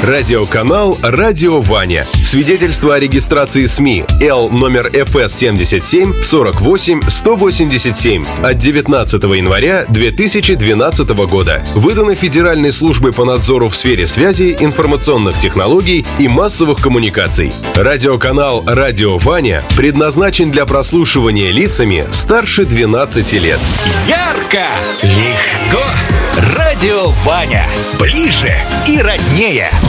Радиоканал «Радио Ваня». Свидетельство о регистрации СМИ Л номер ФС 77 48 187 от 19 января 2012 года. Выдано Федеральной службой по надзору в сфере связи, информационных технологий и массовых коммуникаций. Радиоканал «Радио Ваня» предназначен для прослушивания лицами старше 12 лет. Ярко, легко. Радио Ваня. Ближе и роднее.